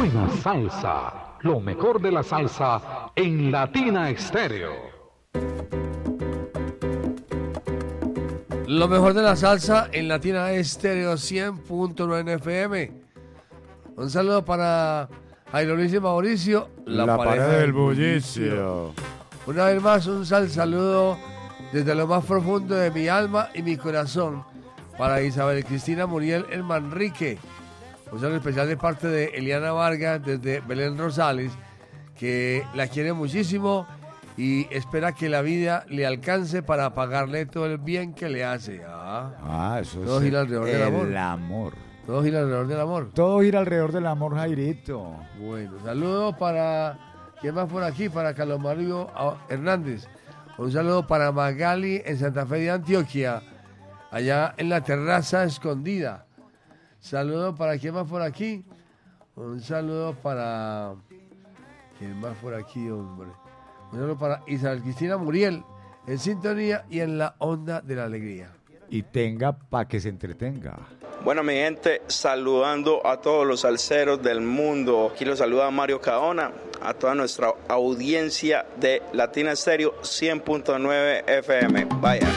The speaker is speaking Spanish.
buena salsa, lo mejor de la salsa en Latina Estéreo. Lo mejor de la salsa en Latina Estéreo 100.9 FM. Un saludo para Jairo Luis y Mauricio, la pareja del bullicio. Una vez más, un saludo desde lo más profundo de mi alma y mi corazón para Isabel Cristina Muriel El Manrique. Un saludo especial de parte de Eliana Vargas desde Belén Rosales, que la quiere muchísimo y espera que la vida le alcance para pagarle todo el bien que le hace. Eso todo gira alrededor del amor. El amor. Todo gira alrededor del amor. Todo gira alrededor del amor, Jairito. Bueno, saludos para... ¿Quién más por aquí? Para Carlos Mario Hernández. Un saludo para Magali en Santa Fe de Antioquia, allá en la terraza escondida. Saludo para... ¿Quién más por aquí? Un saludo para... ¿Quién más por aquí, hombre? Un saludo para Isabel Cristina Muriel, en sintonía y en la onda de la alegría. Y tenga para que se entretenga. Bueno, mi gente, saludando a todos los salseros del mundo. Aquí los saluda Mario Caona, a toda nuestra audiencia de Latina Estéreo 100.9 FM. Vaya.